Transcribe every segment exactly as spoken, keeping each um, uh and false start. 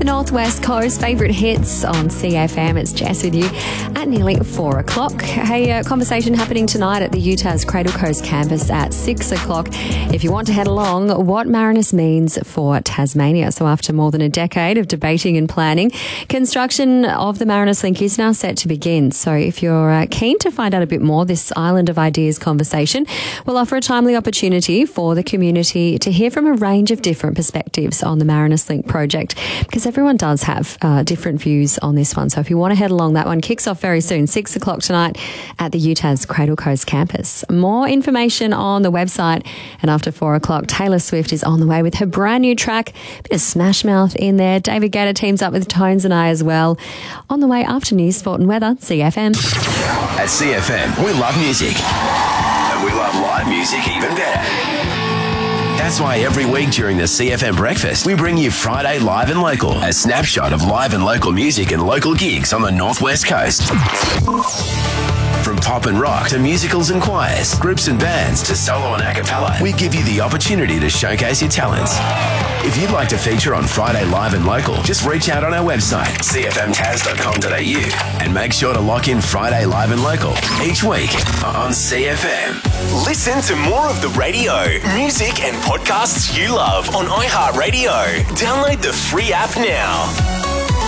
Northwest Coast favourite hits on C F M. It's Jess with you at nearly four o'clock. Hey, uh, conversation happening tonight at the Utah's Cradle Coast campus at six o'clock. If you want to head along, what Marinus means for Tasmania. So after more than a decade of debating and planning, construction of the Marinus Link is now set to begin. So if you're uh, keen to find out a bit more, this Island of Ideas conversation will offer a timely opportunity for the community to hear from a range of different perspectives on the Marinus Link project, because everyone does have uh, different views on this one. So if you want to head along, that one kicks off very soon, six o'clock tonight at the Utah's Cradle Coast campus. More information on the website. And after four o'clock, Taylor Swift is on the way with her brand new track. Bit of Smash Mouth in there. David Guetta teams up with Tones and I as well. On the way after news, sport and weather, C F M. At C F M, we love music. And we love live music even better. That's why every week during the C F M Breakfast, we bring you Friday Live and Local, a snapshot of live and local music and local gigs on the Northwest Coast. From pop and rock to musicals and choirs, groups and bands to solo and a cappella, we give you the opportunity to showcase your talents. If you'd like to feature on Friday Live and Local, just reach out on our website, c f m tas dot com dot a u, and make sure to lock in Friday Live and Local each week on C F M. Listen to more of the radio, music and podcasts you love on iHeartRadio. Download the free app now.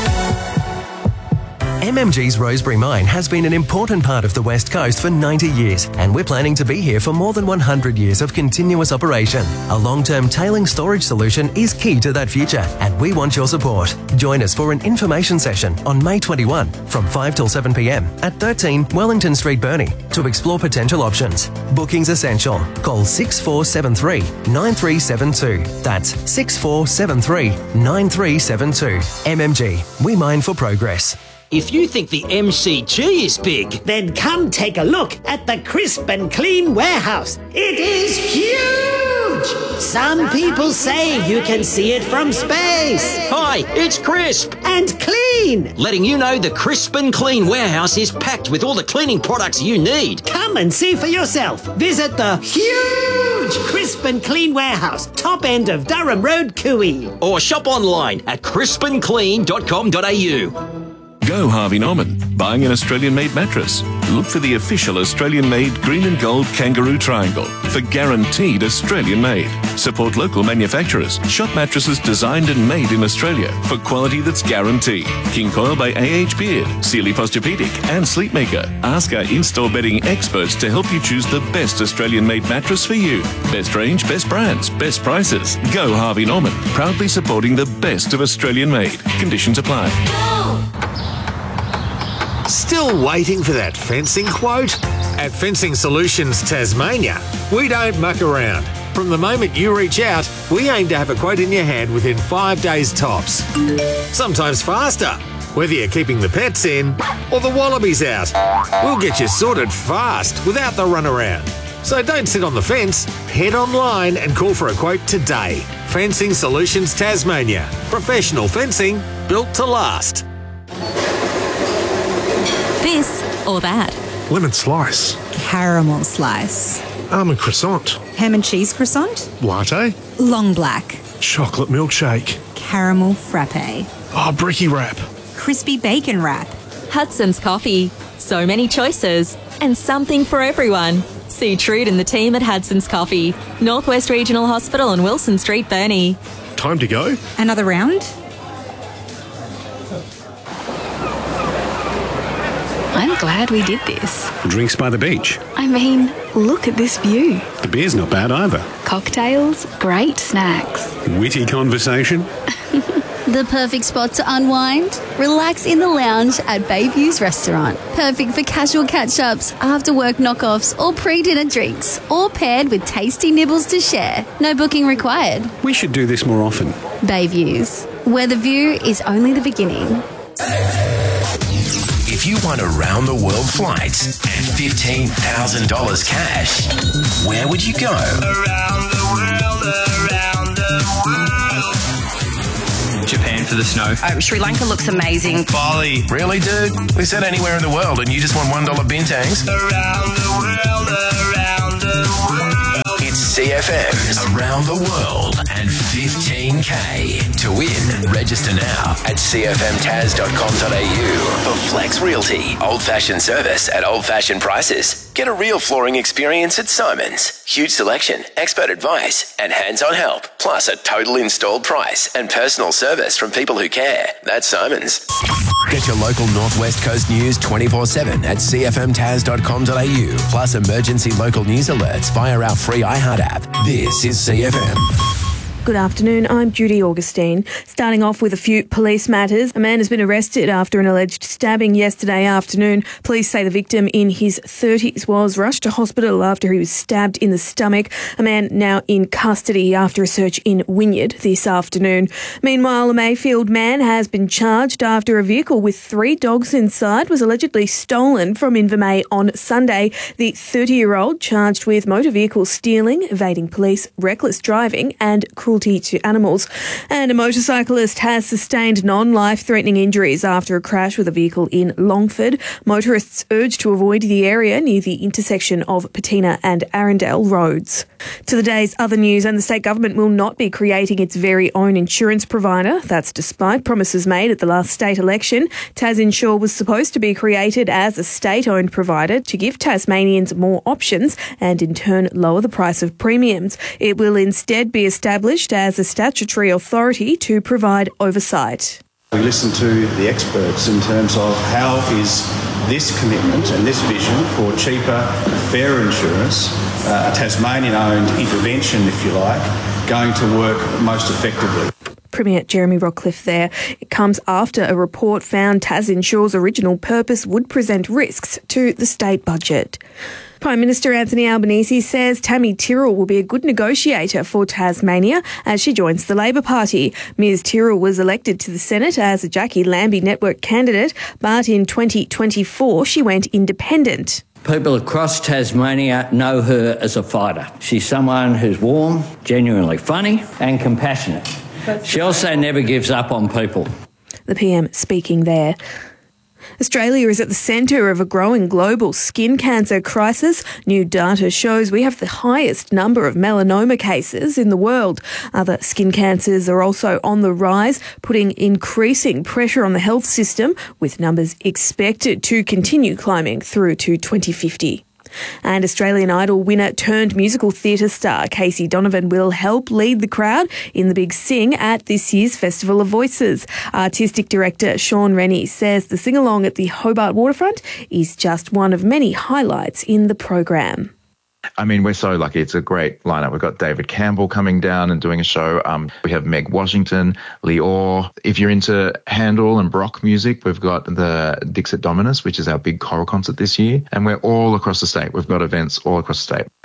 M M G's Rosebery Mine has been an important part of the West Coast for ninety years, and we're planning to be here for more than one hundred years of continuous operation. A long-term tailing storage solution is key to that future, and we want your support. Join us for an information session on May twenty-first from five till seven p m at thirteen Wellington Street, Burnie, to explore potential options. Bookings essential. Call six four seven three, nine three seven two. That's six four seven three, nine three seven two. M M G, we mine for progress. If you think the M C G is big, then come take a look at the Crisp and Clean warehouse. It is huge! Some people say you can see it from space. Hi, it's Crisp and Clean, letting you know the Crisp and Clean warehouse is packed with all the cleaning products you need. Come and see for yourself. Visit the huge Crisp and Clean warehouse, top end of Durham Road, Cooey. Or shop online at crisp and clean dot com dot a u. Go Harvey Norman. Buying an Australian-made mattress? Look for the official Australian-made green and gold kangaroo triangle for guaranteed Australian-made. Support local manufacturers. Shop mattresses designed and made in Australia for quality that's guaranteed. King Coil by A H Beard, Sealy Posturepedic and Sleepmaker. Ask our in-store bedding experts to help you choose the best Australian-made mattress for you. Best range, best brands, best prices. Go Harvey Norman. Proudly supporting the best of Australian-made. Conditions apply. Still waiting for that fencing quote? At Fencing Solutions Tasmania, we don't muck around. From the moment you reach out, we aim to have a quote in your hand within five days tops. Sometimes faster, whether you're keeping the pets in or the wallabies out. We'll get you sorted fast without the runaround. So don't sit on the fence, head online and call for a quote today. Fencing Solutions Tasmania. Professional fencing built to last. This or that. Lemon slice. Caramel slice. Almond croissant. Ham and cheese croissant. Latte. Long black. Chocolate milkshake. Caramel frappe. Oh, bricky wrap. Crispy bacon wrap. Hudson's Coffee. So many choices and something for everyone. See Trude and the team at Hudson's Coffee, Northwest Regional Hospital on Wilson Street, Burnie. Time to go. Another round? I'm glad we did this. Drinks by the beach. I mean, look at this view. The beer's not bad either. Cocktails, great snacks. Witty conversation. The perfect spot to unwind? Relax in the lounge at Bayview's Restaurant. Perfect for casual catch-ups, after-work knockoffs or pre-dinner drinks. All paired with tasty nibbles to share. No booking required. We should do this more often. Bayview's, where the view is only the beginning. If you want a round-the-world flight and fifteen thousand dollars cash, where would you go? Around the world, around the world. Japan for the snow. Oh, Sri Lanka looks amazing. Bali. Really, dude? We said anywhere in the world and you just want one dollar bintangs? Around the world, around the world. It's C F Ms around the world and fifteen K. To win, register now at c f m taz dot com dot a u for Flex Realty. Old-fashioned service at old-fashioned prices. Get a real flooring experience at Simons. Huge selection, expert advice, and hands-on help. Plus a total installed price and personal service from people who care. That's Simons. Get your local Northwest Coast news twenty-four seven at c f m taz dot com dot a u. Plus emergency local news alerts via our free iHeart app. This is C F M. Good afternoon, I'm Judy Augustine. Starting off with a few police matters. A man has been arrested after an alleged stabbing yesterday afternoon. Police say the victim in his thirties was rushed to hospital after he was stabbed in the stomach. A man now in custody after a search in Wynyard this afternoon. Meanwhile, a Mayfield man has been charged after a vehicle with three dogs inside was allegedly stolen from Invermay on Sunday. The thirty-year-old charged with motor vehicle stealing, evading police, reckless driving and cruelty to animals. And a motorcyclist has sustained non-life-threatening injuries after a crash with a vehicle in Longford. Motorists urged to avoid the area near the intersection of Patina and Arundel roads. To the day's other news, and the state government will not be creating its very own insurance provider. That's despite promises made at the last state election. TasInsure was supposed to be created as a state-owned provider to give Tasmanians more options and in turn lower the price of premiums. It will instead be established as a statutory authority to provide oversight. We listen to the experts in terms of how is this commitment and this vision for cheaper, fairer insurance, uh, a Tasmanian-owned intervention, if you like, going to work most effectively. Premier Jeremy Rockcliffe there. It comes after a report found TasInsure's original purpose would present risks to the state budget. Prime Minister Anthony Albanese says Tammy Tyrrell will be a good negotiator for Tasmania as she joins the Labor Party. Miz Tyrrell was elected to the Senate as a Jackie Lambie network candidate, but in twenty twenty-four she went independent. People across Tasmania know her as a fighter. She's someone who's warm, genuinely funny and compassionate. She also never gives up on people. The P M speaking there. Australia is at the centre of a growing global skin cancer crisis. New data shows we have the highest number of melanoma cases in the world. Other skin cancers are also on the rise, putting increasing pressure on the health system, with numbers expected to continue climbing through to twenty fifty. And Australian Idol winner turned musical theatre star Casey Donovan will help lead the crowd in the Big Sing at this year's Festival of Voices. Artistic director Sean Rennie says the sing-along at the Hobart Waterfront is just one of many highlights in the program. I mean, we're so lucky. It's a great lineup. We've got David Campbell coming down and doing a show. Um, we have Meg Washington, Lee Orr. If you're into Handel and Baroque music, we've got the Dixit Dominus, which is our big choral concert this year. And we're all across the state. We've got events all across the state.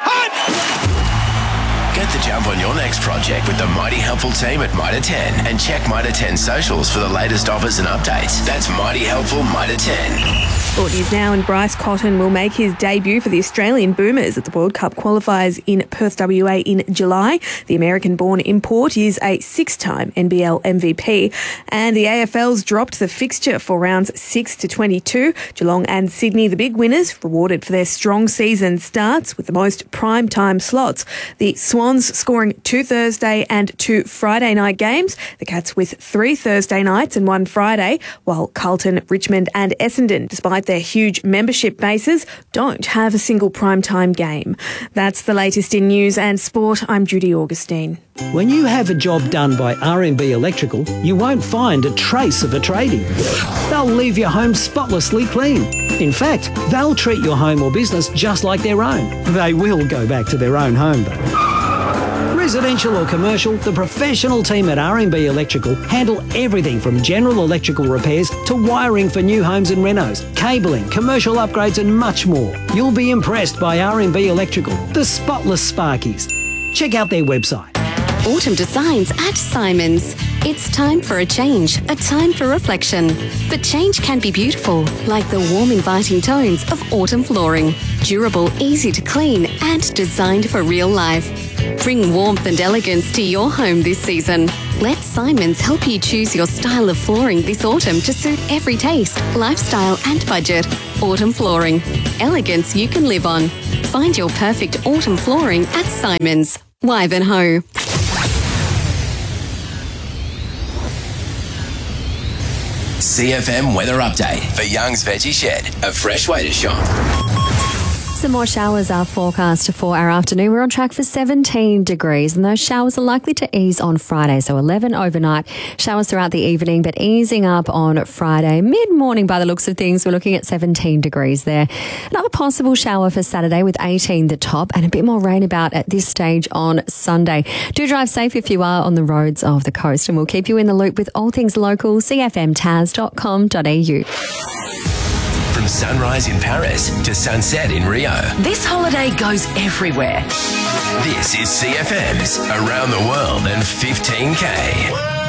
Get the jump on your next project with the Mighty Helpful team at Mitre ten and check Mitre ten socials for the latest offers and updates. That's Mighty Helpful Mitre ten. Sport news now, and Bryce Cotton will make his debut for the Australian Boomers at the World Cup qualifiers in Perth, W A in July. The American-born import is a six-time N B L M V P. And the A F L's dropped the fixture for rounds six to twenty-two. Geelong and Sydney, the big winners, rewarded for their strong season starts with the most prime-time slots. The Swans scoring two Thursday and two Friday night games. The Cats with three Thursday nights and one Friday, while Carlton, Richmond and Essendon, despite their huge membership bases, don't have a single primetime game. That's the latest in news and sport. I'm Judy Augustine. When you have a job done by R and B Electrical, you won't find a trace of a tradie. They'll leave your home spotlessly clean. In fact, they'll treat your home or business just like their own. They will go back to their own home though. Residential or commercial, the professional team at R and B Electrical handle everything from general electrical repairs to wiring for new homes and renos, cabling, commercial upgrades and much more. You'll be impressed by R and B Electrical, the spotless Sparkies. Check out their website. Autumn designs at Simons. It's time for a change, a time for reflection. But change can be beautiful, like the warm, inviting tones of autumn flooring. Durable, easy to clean, and designed for real life. Bring warmth and elegance to your home this season. Let Simons help you choose your style of flooring this autumn to suit every taste, lifestyle, and budget. Autumn flooring. Elegance you can live on. Find your perfect autumn flooring at Simons. Wivenhoe. C F M weather update for Young's Veggie Shed, a fresh way to shop. Some more showers are forecast for our afternoon. We're on track for seventeen degrees, and those showers are likely to ease on Friday. So eleven overnight, showers throughout the evening, but easing up on Friday. Mid-morning, by the looks of things, we're looking at seventeen degrees there. Another possible shower for Saturday with eighteen the top, and a bit more rain about at this stage on Sunday. Do drive safe if you are on the roads of the coast, and we'll keep you in the loop with all things local. C F M tas dot com dot a u. From sunrise in Paris to sunset in Rio. This holiday goes everywhere. This is C F M's Around the World in fifteen K.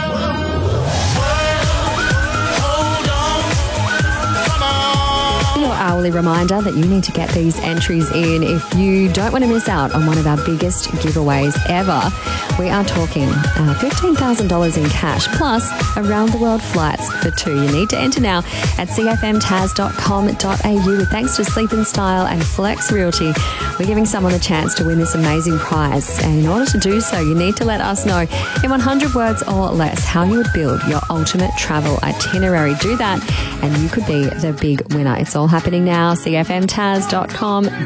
Your hourly reminder that you need to get these entries in if you don't want to miss out on one of our biggest giveaways ever. We are talking uh, fifteen thousand dollars in cash plus around the world flights for two. You need to enter now at c f m tas dot com dot a u. With thanks to Sleep in Style and Flex Realty, we're giving someone the chance to win this amazing prize. And in order to do so, you need to let us know in one hundred words or less how you would build your ultimate travel itinerary. Do that and you could be the big winner. It's all happening now. c f m tas dot com